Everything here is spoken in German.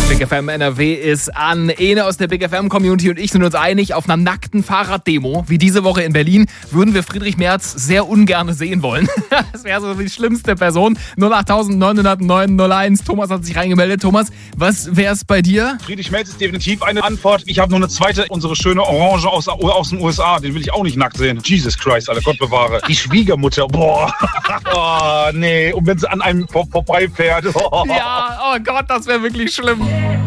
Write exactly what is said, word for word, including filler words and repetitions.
Big F M N R W ist an. Ene aus der Big F M Community und ich sind uns einig, auf einer nackten Fahrraddemo wie diese Woche in Berlin würden wir Friedrich Merz sehr ungern sehen wollen. Das wäre so die schlimmste Person. null acht neun null neun null eins. Thomas hat sich reingemeldet. Thomas, was wär's bei dir? Friedrich Merz ist definitiv eine Antwort. Ich habe noch eine zweite, unsere schöne Orange aus, aus den U S A. Den will ich auch nicht nackt sehen. Jesus Christ, Alter, Gott bewahre. Die Schwiegermutter, boah. Oh, nee. Und wenn sie an einem vor, vorbeifährt. Oh. Ja, oh Gott, das wäre wirklich schlimm.